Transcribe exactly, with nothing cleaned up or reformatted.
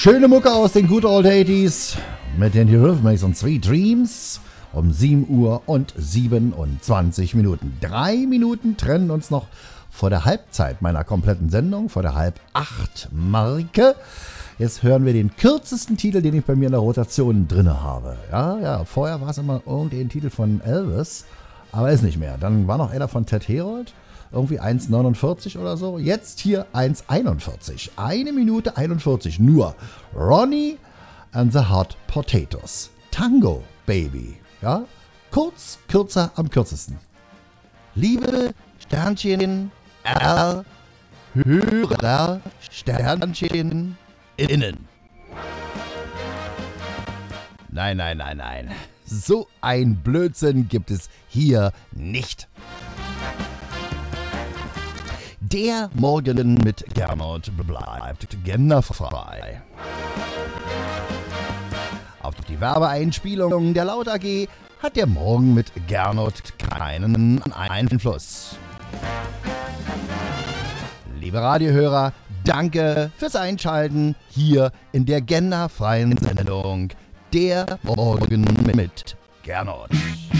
Schöne Mucke aus den Good Old achtziger mit den Eurythmics und Sweet Dreams um sieben Uhr und siebenundzwanzig Minuten. Drei Minuten trennen uns noch vor der Halbzeit meiner kompletten Sendung, vor der Halb-Acht-Marke. Jetzt hören wir den kürzesten Titel, den ich bei mir in der Rotation drin habe. Ja, ja, vorher war es immer irgendein Titel von Elvis, aber ist nicht mehr. Dann war noch einer von Ted Herold, irgendwie eins neunundvierzig oder so. Jetzt hier eins einundvierzig. Eine Minute einundvierzig nur. Ronnie and the Hot Potatoes. Tango, Baby. Ja, kurz, kürzer, am kürzesten. Liebe Sternchen, R, Hörer, Sternchen, innen. Nein, nein, nein, nein. So ein Blödsinn gibt es hier nicht. Der Morgen mit Gernot bleibt genderfrei. Auf die Werbeeinspielung der Laut A G hat der Morgen mit Gernot keinen Einfluss. Liebe Radiohörer, danke fürs Einschalten hier in der genderfreien Sendung Der Morgen mit Gernot.